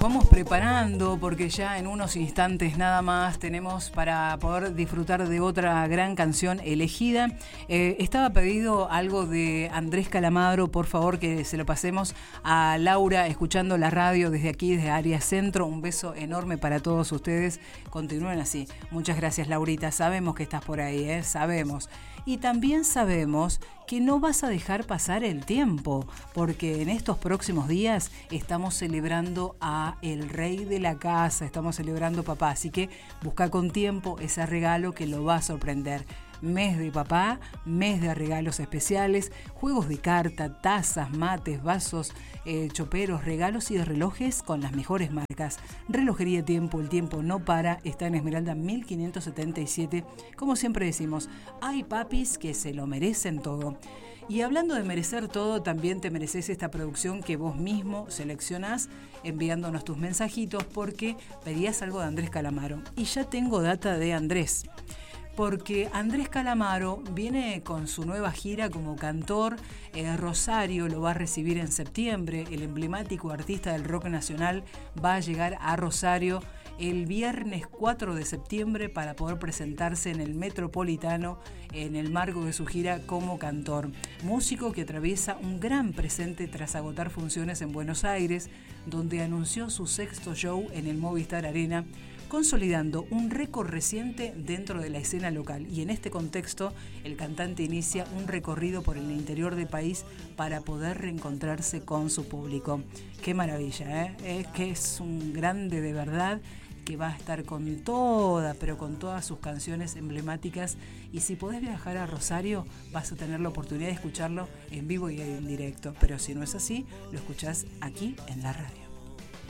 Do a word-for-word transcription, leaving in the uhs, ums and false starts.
Vamos preparando porque ya en unos instantes nada más tenemos para poder disfrutar de otra gran canción elegida. Eh, estaba pedido algo de Andrés Calamaro, por favor que se lo pasemos a Laura escuchando la radio desde aquí, desde Área Centro. Un beso enorme para todos ustedes. Continúen así. Muchas gracias, Laurita. Sabemos que estás por ahí, ¿eh? Sabemos. Y también sabemos que no vas a dejar pasar el tiempo, porque en estos próximos días estamos celebrando a el rey de la casa, estamos celebrando papá, así que busca con tiempo ese regalo que lo va a sorprender. Mes de papá, mes de regalos especiales, juegos de carta, tazas, mates, vasos, eh, choperos, regalos y relojes con las mejores marcas. Relojería Tiempo, el tiempo no para, está en Esmeralda mil quinientos setenta y siete. Como siempre decimos, hay papis que se lo merecen todo. Y hablando de merecer todo, también te mereces esta producción que vos mismo seleccionás enviándonos tus mensajitos porque pedías algo de Andrés Calamaro. Y ya tengo data de Andrés. Porque Andrés Calamaro viene con su nueva gira como cantor. eh, Rosario lo va a recibir en septiembre. El emblemático artista del rock nacional va a llegar a Rosario el viernes cuatro de septiembre para poder presentarse en el Metropolitano en el marco de su gira como cantor. Músico que atraviesa un gran presente tras agotar funciones en Buenos Aires, donde anunció su sexto show en el Movistar Arena, consolidando un récord reciente dentro de la escena local. Y en este contexto, el cantante inicia un recorrido por el interior del país para poder reencontrarse con su público. ¡Qué maravilla! ¿eh? Es que es un grande de verdad, que va a estar con todas, pero con todas sus canciones emblemáticas. Y si podés viajar a Rosario, vas a tener la oportunidad de escucharlo en vivo y en directo. Pero si no es así, lo escuchás aquí en la radio.